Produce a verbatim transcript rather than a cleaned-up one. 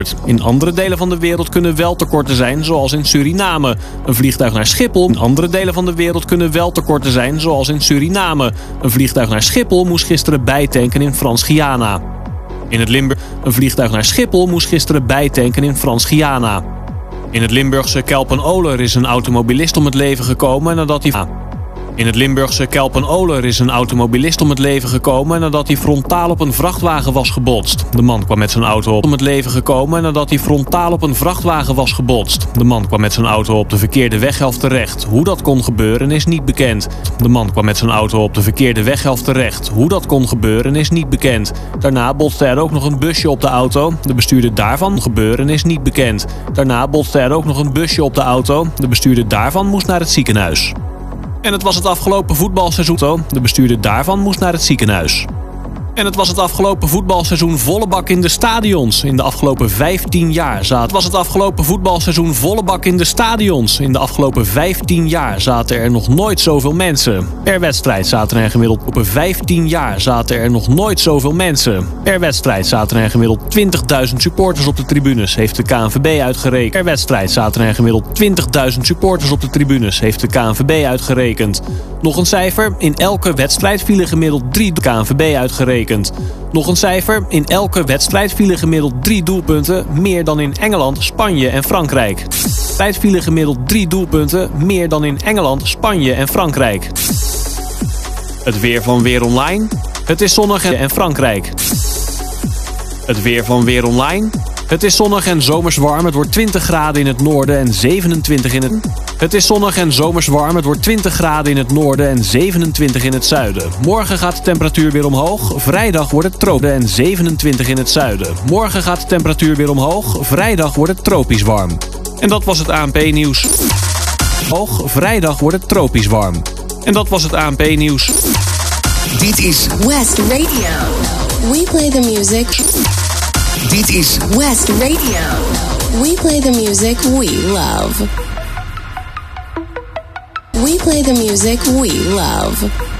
In andere delen van de wereld kunnen wel tekorten zijn, zoals in Suriname. Een vliegtuig naar Schiphol. In andere delen van de wereld kunnen wel tekorten zijn, zoals in Suriname. Een vliegtuig naar Schiphol moest gisteren bijtanken in Frans-Guyana. In het Limburg. Een vliegtuig naar Schiphol moest gisteren bijtanken in Frans-Guyana. In het Limburgse Kelpen-Oler is een automobilist om het leven gekomen nadat hij... In het Limburgse Kelpen-Oler is een automobilist om het leven gekomen nadat hij frontaal op een vrachtwagen was gebotst. De man kwam met zijn auto op om het leven gekomen nadat hij frontaal op een vrachtwagen was gebotst. De man kwam met zijn auto op de verkeerde weghelft terecht. Hoe dat kon gebeuren is niet bekend. De man kwam met zijn auto op de verkeerde weghelft terecht. Hoe dat kon gebeuren is niet bekend. Daarna botste er ook nog een busje op de auto. De bestuurder daarvan gebeuren is niet bekend. Daarna botste er ook nog een busje op de auto. De bestuurder daarvan moest naar het ziekenhuis. En het was het afgelopen voetbalseizoen. De bestuurder daarvan moest naar het ziekenhuis. En het was het afgelopen voetbalseizoen volle bak in de stadions. In de afgelopen vijftien jaar zaten... Het was het afgelopen voetbalseizoen volle bak in de stadions. In de afgelopen vijftien jaar zaten er nog nooit zoveel mensen. Per wedstrijd zaten er gemiddeld... Op vijftien jaar zaten er nog nooit zoveel mensen. Per wedstrijd zaten er gemiddeld twintigduizend supporters op de tribunes, heeft de K N V B uitgerekend. Per wedstrijd zaten er gemiddeld twintigduizend supporters op de tribunes, heeft de K N V B uitgerekend. Nog een cijfer. In elke wedstrijd vielen gemiddeld drie... K N V B uitgerekend. Nog een cijfer. In elke wedstrijd vielen gemiddeld drie doelpunten, meer dan in Engeland, Spanje en Frankrijk. Tijd vielen gemiddeld drie doelpunten, meer dan in Engeland, Spanje en Frankrijk. Het weer van Weer Online. Het is zonnig en Frankrijk. Het weer van Weer Online. Het is zonnig en zomers warm. Het wordt twintig graden in het noorden en zevenentwintig in het... Het is zonnig en zomers warm. Het wordt twintig graden in het noorden en zevenentwintig in het zuiden. Morgen gaat de temperatuur weer omhoog. Vrijdag wordt het tropisch en zevenentwintig in het zuiden. Morgen gaat de temperatuur weer omhoog. Vrijdag wordt het tropisch warm. En dat was het A N P-nieuws. Hoog. Vrijdag wordt het tropisch warm. En dat was het A N P-nieuws. Dit is West Radio. We play the music. Dit is West Radio. We play the music we love. We play the music we love.